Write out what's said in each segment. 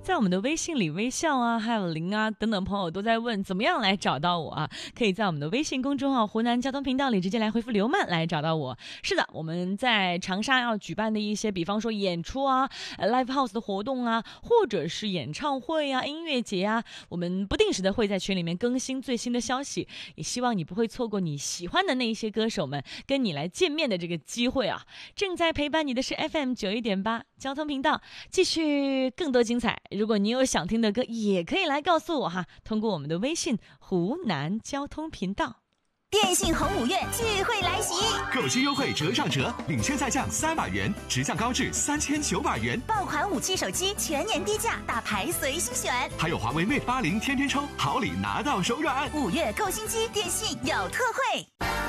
在我们的微信里，微笑啊，还有林啊等等朋友都在问怎么样来找到我啊？可以在我们的微信公众号湖南交通频道里直接来回复刘曼来找到我。是的，我们在长沙要举办的一些，比方说演出啊、live house 的活动啊，或者是演唱会啊、音乐节啊，我们不定时的会在群里面更新最新的消息，也希望你不会错过你喜欢的那一些歌手们跟你来见面的这个机会啊！正在陪伴你的是 FM91.8交通频道，继续更多精彩。如果你有想听的歌，也可以来告诉我哈，通过我们的微信湖南交通频道。 电信红5月聚会来袭， 购机优惠折上折，领先再降300元，直降高至3900元。 爆款5G 手机全年低价，大牌随心选。 还有华为 Mate 80天天抽，好礼拿到手软。 5月购新机，电信有特惠。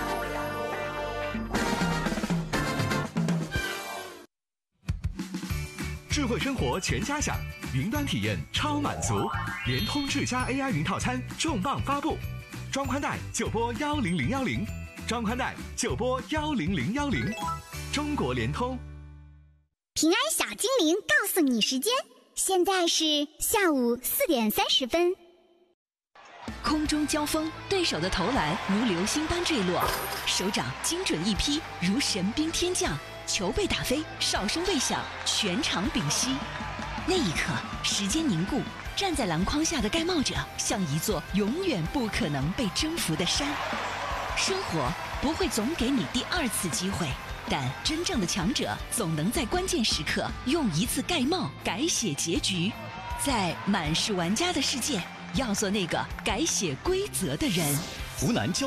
智慧生活全家享，云端体验超满足。联通智家 AI 云套餐重磅发布，装宽带就拨10010，装宽带就拨10010。中国联通。 平安小精灵告诉你时间，现在是下午4点30分。 空中交锋，对手的投篮如流星般坠落，手掌精准一劈，如神兵天降。球被打飞，哨声未响，全场屏息。那一刻，时间凝固，站在篮筐下的盖帽者像一座永远不可能被征服的山。生活不会总给你第2次机会，但真正的强者总能在关键时刻用一次盖帽改写结局。在满是玩家的世界，要做那个改写规则的人。 湖南交